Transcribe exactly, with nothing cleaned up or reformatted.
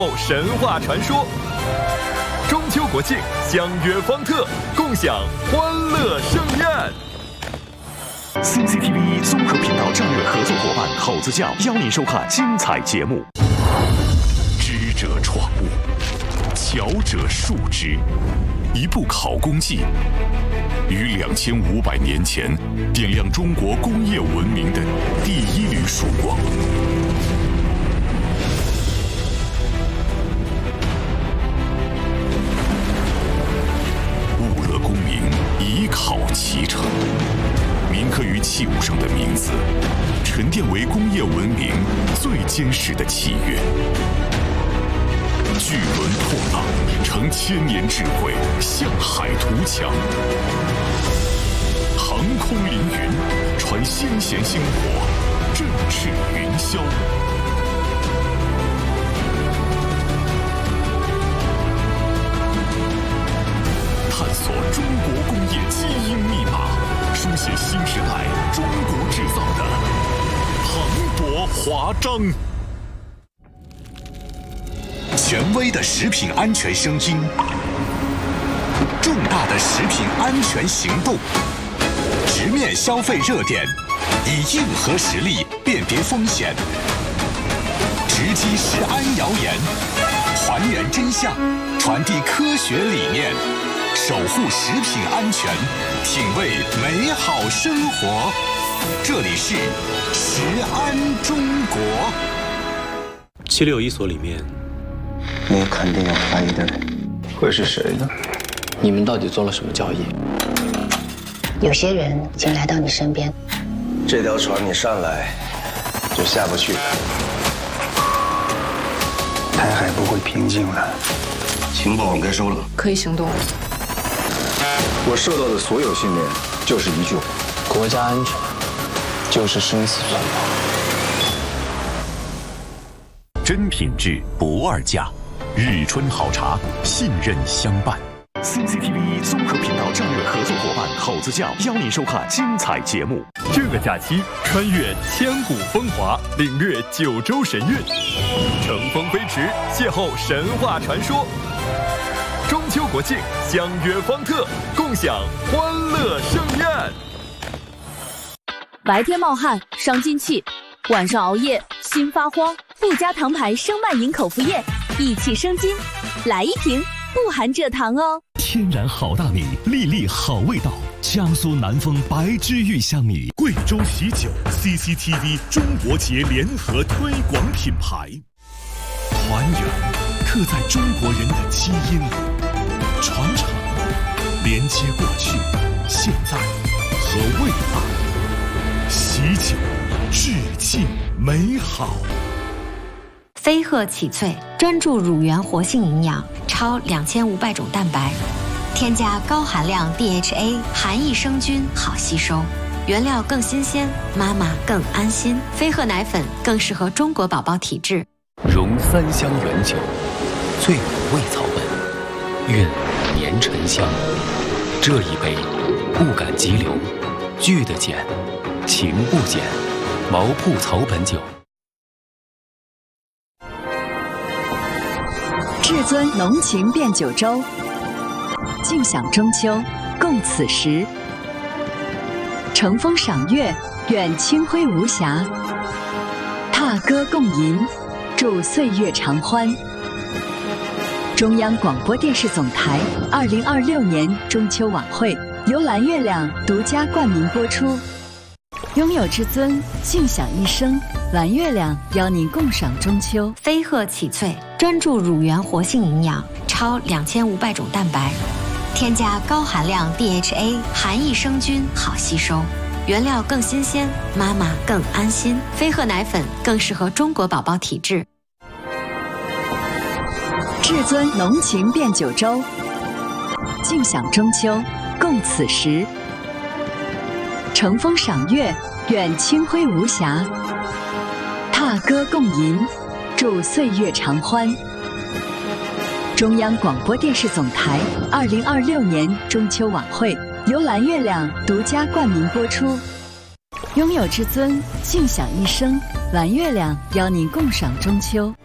神话传说。中秋国庆相约方特，共享欢乐盛宴。 C C T V 综合频道战略合作伙伴猴子教邀您收看精彩节目。知者闯物，巧者述之。一部考工记，于两千五百年前点亮中国工业文明的第一缕曙光。物勒功名，以考其成。铭刻于器物上的名字，沉淀为工业文明最坚实的契约。巨轮破浪，乘千年智慧向海图强。航空凌云，传先贤星火，振翅云霄。探索中国工业基因密码，书写新时代中国制造的磅礴华章。权威的食品安全声音，重大的食品安全行动，直面消费热点，以硬核实力辨别风险，直击食安谣言，还原真相，传递科学理念，守护食品安全，品味美好生活。这里是食安中国。 七六一所里面， 你肯定有怀疑的人，会是谁呢？ 你们到底做了什么交易？ 有些人已经来到你身边， 这条船你上来就下不去。台海不会平静了，情报我们该收了， 可以行动了。 我收到的所有信念就是一句话： 国家安全就是生死存亡。 真品质不二价。日春好茶，信任相伴。C C T V 综合频道战略合作伙伴猴子教邀您收看精彩节目。 这个假期，穿越千古风华，领略九州神韵，乘风飞驰，邂逅神话传说。中秋国庆相约方特，共享欢乐盛宴。 白天冒汗伤津气，晚上熬夜心发慌。富加糖牌生脉饮口服液，益气生津，来一瓶，不含蔗糖哦。 天然好大米，粒粒好味道。江苏南丰白之玉香米，贵州喜酒 C C T V 中国节联合推广品牌。还原刻在中国人的基因里，传承连接过去、现在和未来。喜酒致敬美好。 飞鹤启萃专注乳源活性营养，超两千五百种蛋白，添加高含量 D H A， 含益生菌，好吸收，原料更新鲜，妈妈更安心。飞鹤奶粉更适合中国宝宝体质。 融三香原酒，醉五味草本，韵年沉香。这一杯，不敢急流，聚得减，情不减。毛铺草本酒。 至尊浓情变九州，尽享中秋，共此时。乘风赏月，愿清辉无瑕；踏歌共吟，祝岁月长欢。中央广播电视总台二零二六年中秋晚会由蓝月亮独家冠名播出。拥有至尊，尽享一生。蓝月亮邀您共赏中秋。 飞鹤启萃专注乳源活性营养，超两千五百种蛋白，添加高含量 D H A， 含益生菌，好吸收，原料更新鲜，妈妈更安心。飞鹤奶粉更适合中国宝宝体质。 至尊浓情变九州，尽享中秋，共此时。乘风赏月，愿清辉无瑕；踏歌共吟，祝岁月长欢。中央广播电视总台二零二六年中秋晚会由蓝月亮独家冠名播出。拥有至尊，尽享一生。蓝月亮邀您共赏中秋。